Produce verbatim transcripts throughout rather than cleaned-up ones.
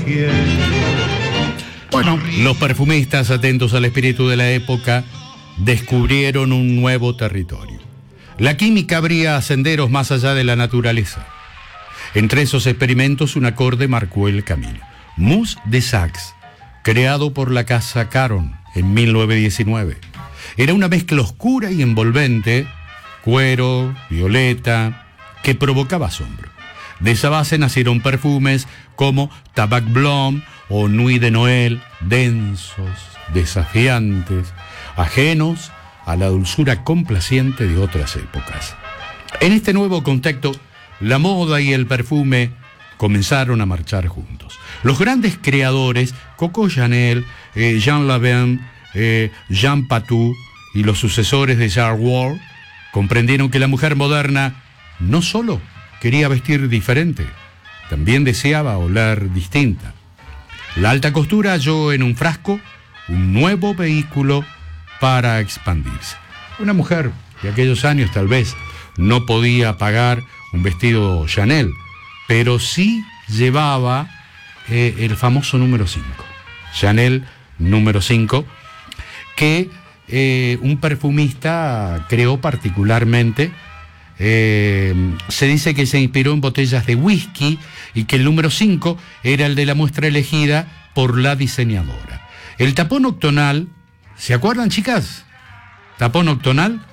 Bueno, los perfumistas, atentos al espíritu de la época, descubrieron un nuevo territorio. La química abría senderos más allá de la naturaleza. Entre esos experimentos, un acorde marcó el camino. Mousse de Saxe, creado por la casa Caron en mil novecientos diecinueve. Era una mezcla oscura y envolvente, cuero, violeta, que provocaba asombro. De esa base nacieron perfumes como Tabac Blanc o Nuit de Noël, densos, desafiantes, ajenos a la dulzura complaciente de otras épocas. En este nuevo contexto, la moda y el perfume comenzaron a marchar juntos. Los grandes creadores, Coco Chanel, eh, Jean Laben, eh, Jean Patou y los sucesores de Jean Ward, comprendieron que la mujer moderna no solo quería vestir diferente, también deseaba oler distinta. La alta costura halló en un frasco un nuevo vehículo para expandirse. Una mujer de aquellos años tal vez no podía pagar un vestido Chanel, pero sí llevaba eh, el famoso número cinco, Chanel número cinco, que eh, un perfumista creó particularmente. Eh, se dice que se inspiró en botellas de whisky y que el número cinco era el de la muestra elegida por la diseñadora. El tapón octonal, ¿se acuerdan, chicas? Tapón octonal,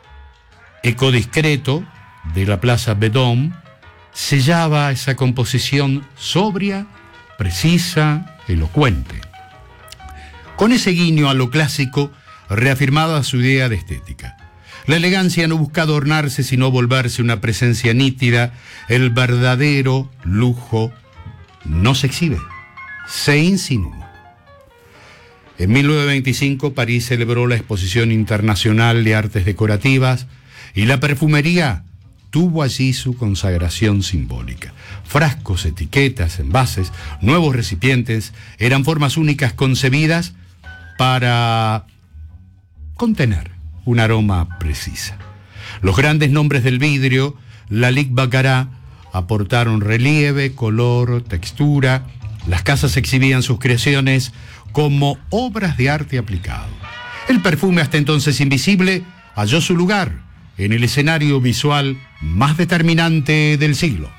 ecodiscreto, de la Plaza Vendôme, sellaba esa composición sobria, precisa, elocuente. Con ese guiño a lo clásico, reafirmaba su idea de estética. La elegancia no busca adornarse, sino volverse una presencia nítida. El verdadero lujo no se exhibe, se insinúa. En mil novecientos veinticinco, París celebró la Exposición Internacional de Artes Decorativas y la perfumería tuvo allí su consagración simbólica. Frascos, etiquetas, envases, nuevos recipientes eran formas únicas concebidas para contener un aroma precisa. Los grandes nombres del vidrio, Lalique Baccarat, aportaron relieve, color, textura. Las casas exhibían sus creaciones como obras de arte aplicado. El perfume, hasta entonces invisible, halló su lugar en el escenario visual más determinante del siglo.